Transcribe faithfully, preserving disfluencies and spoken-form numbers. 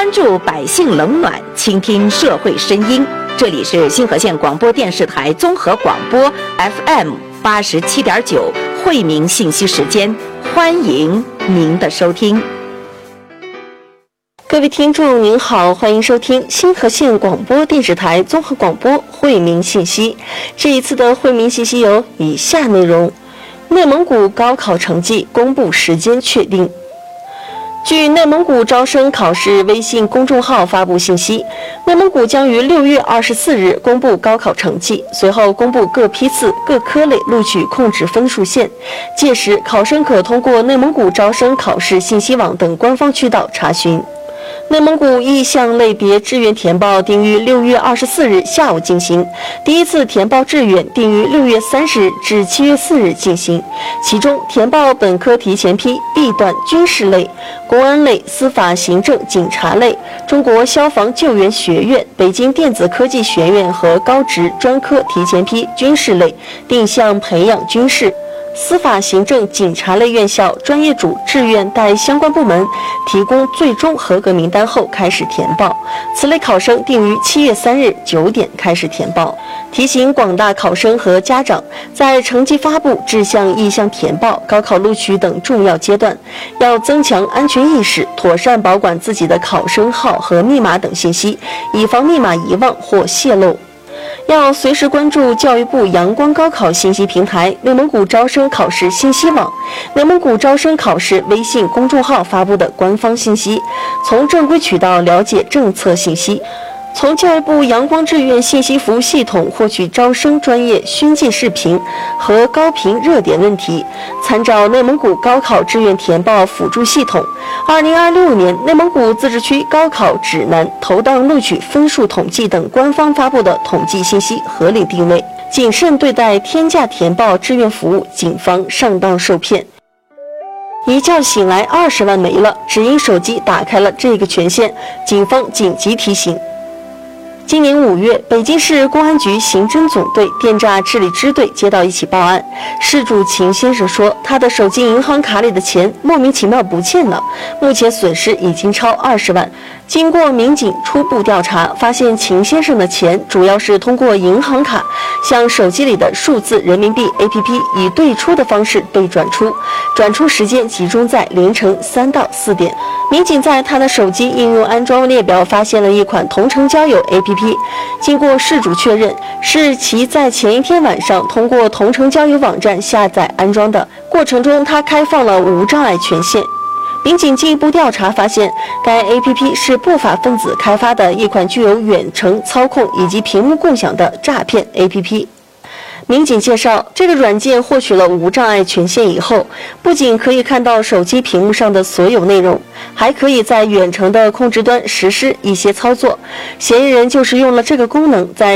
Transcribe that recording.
关注百姓冷暖，倾听社会声音。这里是新河县广播电视台综合广播 F M 八十七点九惠民信息时间，欢迎您的收听。 各位听众您好，欢迎收听新河县广播电视台综合广播惠民信息。这一次的惠民信息有以下内容：内蒙古高考成绩公布时间确定。据内蒙古招生考试微信公众号发布信息，内蒙古将于六月二十四日公布高考成绩，随后公布各批次、各科类录取控制分数线。届时，考生可通过内蒙古招生考试信息网等官方渠道查询。内蒙古意向类别志愿填报定于六月二十四日下午进行，第一次填报志愿定于六月三十日至七月四日进行。其中，填报本科提前批 B 段军事类、公安类、司法行政、警察类、中国消防救援学院、北京电子科技学院和高职专科提前批军事类，定向培养军事、司法行政、警察类院校专业组志愿待相关部门提供最终合格名单后开始填报。此类考生定于七月三日九点开始填报。提醒广大考生和家长，在成绩发布、志向意向填报、高考录取等重要阶段，要增强安全意识，妥善保管自己的考生号和密码等信息，以防密码遗忘或泄露。要随时关注教育部阳光高考信息平台、内蒙古招生考试信息网、内蒙古招生考试微信公众号发布的官方信息，从正规渠道了解政策信息，从教育部阳光志愿信息服务系统获取招生专业勋记视频和高频热点问题，参照内蒙古高考志愿填报辅助系统二零二六年内蒙古自治区高考指南投档录取分数统计等官方发布的统计信息合理定位，谨慎对待天价填报志愿服务，谨防上当受骗。一觉醒来二十万没了，只因手机打开了这个权限，警方紧急提醒。今年五月，北京市公安局刑侦总队电诈治理支队接到一起报案，事主秦先生说，他的手机银行卡里的钱莫名其妙不见了，目前损失已经超二十万。经过民警初步调查，发现秦先生的钱主要是通过银行卡向手机里的数字人民币 A P P 以对出的方式被转出，转出时间集中在凌晨三到四点。民警在他的手机应用安装列表发现了一款同城交友 A P P， 经过事主确认，是其在前一天晚上通过同城交友网站下载安装的，过程中他开放了无障碍权限。民警进一步调查发现，该 A P P 是不法分子开发的一款具有远程操控以及屏幕共享的诈骗 A P P。民警介绍，这个软件获取了无障碍权限以后，不仅可以看到手机屏幕上的所有内容，还可以在远程的控制端实施一些操作。嫌疑人就是用了这个功能，在